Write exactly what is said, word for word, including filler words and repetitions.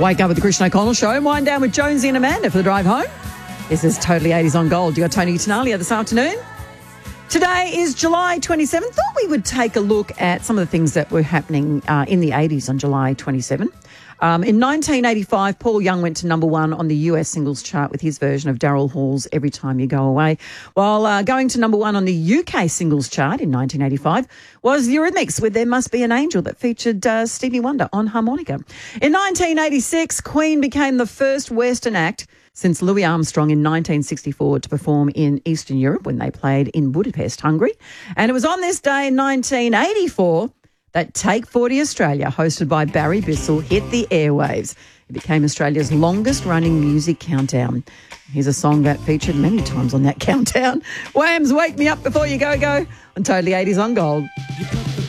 Wake up with the Christian O'Connell Show and wind down with Jonesy and Amanda for the drive home. This is Totally eighties on Gold. You got Tony Tanalia this afternoon. Today is July twenty-seventh. Thought we would take a look at some of the things that were happening uh, in the eighties on July twenty-seventh. Um, in nineteen eighty-five, Paul Young went to number one on the U S singles chart with his version of Daryl Hall's Every Time You Go Away, while uh, going to number one on the U K singles chart in nineteen eighty-five was the Eurythmics with There Must Be an Angel that featured uh, Stevie Wonder on harmonica. In nineteen eighty-six, Queen became the first Western act since Louis Armstrong in nineteen sixty-four to perform in Eastern Europe when they played in Budapest, Hungary. And it was on this day in nineteen eighty-four that Take forty Australia, hosted by Barry Bissell, hit the airwaves. It became Australia's longest-running music countdown. Here's a song that featured many times on that countdown. Wham's Wake Me Up Before You Go Go on Totally eighties on Gold.